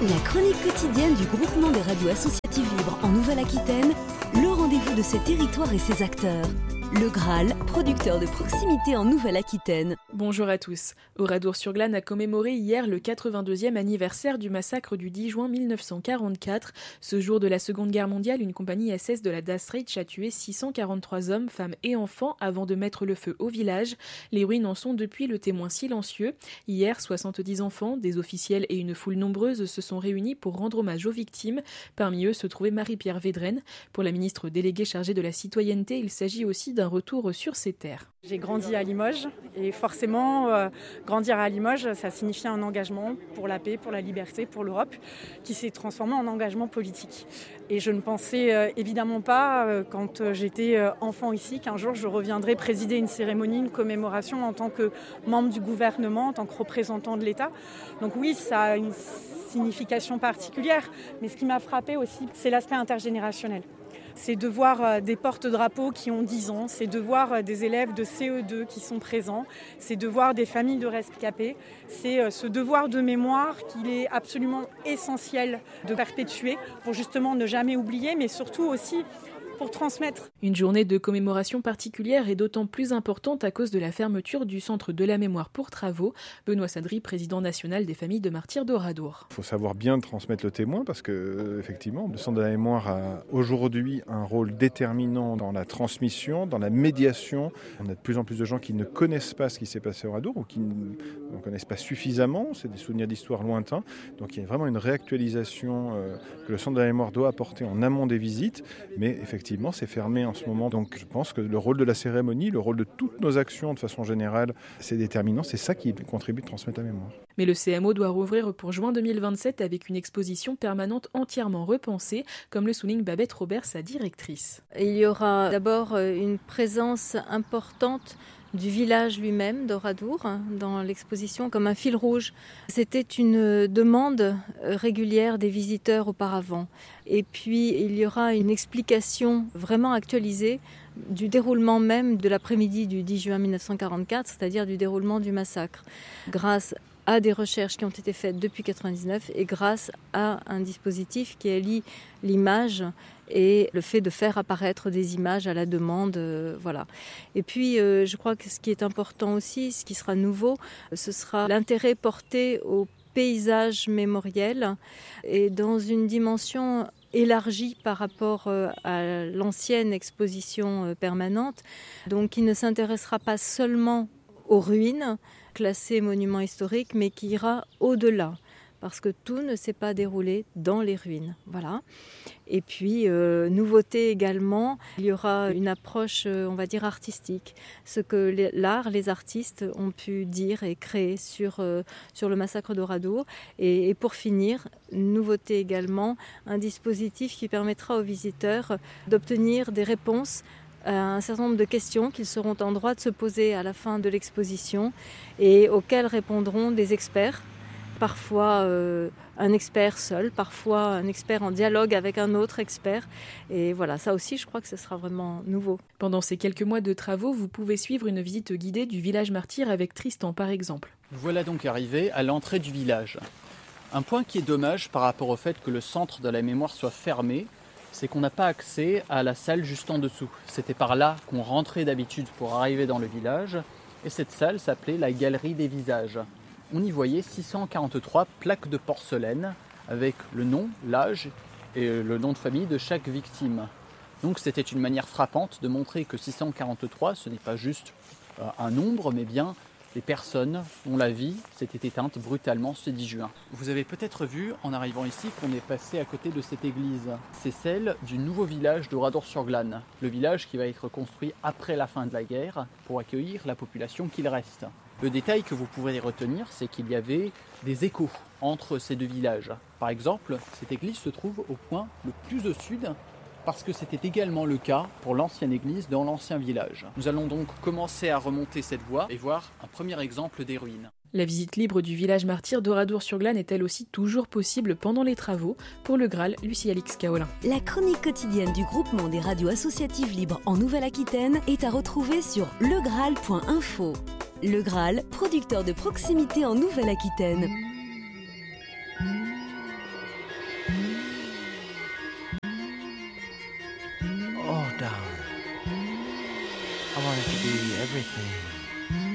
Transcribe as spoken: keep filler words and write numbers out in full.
La chronique quotidienne du groupement des radios associatives libres en Nouvelle-Aquitaine, le rendez-vous de ses territoires et ses acteurs. Le Graal, producteur de proximité en Nouvelle-Aquitaine. Bonjour à tous. Oradour-sur-Glane a commémoré hier le quatre-vingt-deuxième anniversaire du massacre du dix juin mille neuf cent quarante-quatre. Ce jour de la Seconde Guerre mondiale, une compagnie S S de la Das Reich a tué six cent quarante-trois hommes, femmes et enfants avant de mettre le feu au village. Les ruines en sont depuis le témoin silencieux. Hier, soixante-dix enfants, des officiels et une foule nombreuse se sont réunis pour rendre hommage aux victimes. Parmi eux se trouvait Marie-Pierre Védrenne. Pour la ministre déléguée chargée de la citoyenneté, il s'agit aussi d'un un retour sur ses terres. J'ai grandi à Limoges et forcément, euh, grandir à Limoges, ça signifiait un engagement pour la paix, pour la liberté, pour l'Europe, qui s'est transformé en engagement politique. Et je ne pensais euh, évidemment pas, euh, quand euh, j'étais euh, enfant ici, qu'un jour je reviendrais présider une cérémonie, une commémoration en tant que membre du gouvernement, en tant que représentant de l'État. Donc oui, ça a une signification particulière, mais ce qui m'a frappée aussi, c'est l'aspect intergénérationnel. C'est de voir des porte-drapeaux qui ont dix ans, c'est de voir des élèves de C E deux qui sont présents, c'est de voir des familles de rescapés. C'est ce devoir de mémoire qu'il est absolument essentiel de perpétuer pour justement ne jamais oublier, mais surtout aussi pour transmettre. Une journée de commémoration particulière est d'autant plus importante à cause de la fermeture du Centre de la mémoire pour travaux. Benoît Sadri, président national des familles de martyrs d'Oradour. Il faut savoir bien transmettre le témoin parce que, euh, effectivement, le Centre de la mémoire a aujourd'hui un rôle déterminant dans la transmission, dans la médiation. On a de plus en plus de gens qui ne connaissent pas ce qui s'est passé à Oradour ou qui ne connaissent pas suffisamment. C'est des souvenirs d'histoire lointains. Donc il y a vraiment une réactualisation euh, que le Centre de la mémoire doit apporter en amont des visites. Mais effectivement, c'est fermé en ce moment. Donc je pense que le rôle de la cérémonie, le rôle de toutes nos actions de façon générale, c'est déterminant. C'est ça qui contribue à transmettre la mémoire. Mais le C M O doit rouvrir pour juin deux mille vingt-sept avec une exposition permanente entièrement repensée, comme le souligne Babette Robert, sa directrice. Il y aura d'abord une présence importante du village lui-même d'Oradour dans l'exposition comme un fil rouge. C'était une demande régulière des visiteurs auparavant. Et puis il y aura une explication vraiment actualisée du déroulement même de l'après-midi du dix juin mille neuf cent quarante-quatre, c'est-à-dire du déroulement du massacre, grâce à des recherches qui ont été faites depuis mille neuf cent quatre-vingt-dix-neuf et grâce à un dispositif qui allie l'image et le fait de faire apparaître des images à la demande, euh, voilà. Et puis, euh, je crois que ce qui est important aussi, ce qui sera nouveau, ce sera l'intérêt porté au paysage mémoriel et dans une dimension élargie par rapport à l'ancienne exposition permanente, donc qui ne s'intéressera pas seulement aux ruines classées monuments historiques, mais qui ira au-delà, parce que tout ne s'est pas déroulé dans les ruines. Voilà. Et puis, euh, nouveauté également, il y aura une approche, euh, on va dire, artistique. Ce que l'art, les artistes ont pu dire et créer sur, euh, sur le massacre d'Oradour. Et, et pour finir, nouveauté également, un dispositif qui permettra aux visiteurs d'obtenir des réponses à un certain nombre de questions qu'ils seront en droit de se poser à la fin de l'exposition et auxquelles répondront des experts. Parfois euh, un expert seul, parfois un expert en dialogue avec un autre expert. Et voilà, ça aussi, je crois que ce sera vraiment nouveau. Pendant ces quelques mois de travaux, vous pouvez suivre une visite guidée du village martyr avec Tristan, par exemple. Voilà donc arrivé à l'entrée du village. Un point qui est dommage par rapport au fait que le centre de la mémoire soit fermé, c'est qu'on n'a pas accès à la salle juste en dessous. C'était par là qu'on rentrait d'habitude pour arriver dans le village. Et cette salle s'appelait la Galerie des Visages. On y voyait six cent quarante-trois plaques de porcelaine avec le nom, l'âge et le nom de famille de chaque victime. Donc c'était une manière frappante de montrer que six cent quarante-trois, ce n'est pas juste un nombre, mais bien les personnes dont la vie s'était éteinte brutalement ce dix juin. Vous avez peut-être vu, en arrivant ici, qu'on est passé à côté de cette église. C'est celle du nouveau village d'Oradour-sur-Glane, le village qui va être construit après la fin de la guerre pour accueillir la population qu'il reste. Le détail que vous pourrez retenir, c'est qu'il y avait des échos entre ces deux villages. Par exemple, cette église se trouve au point le plus au sud, parce que c'était également le cas pour l'ancienne église dans l'ancien village. Nous allons donc commencer à remonter cette voie et voir un premier exemple des ruines. La visite libre du village martyr d'Oradour-sur-Glane est elle aussi toujours possible pendant les travaux. Pour le Graal, Lucie-Alix Kaolin. La chronique quotidienne du groupement des radios associatives libres en Nouvelle-Aquitaine est à retrouver sur le graal point info. Le Graal, producteur de proximité en Nouvelle-Aquitaine. I wanted to be everything.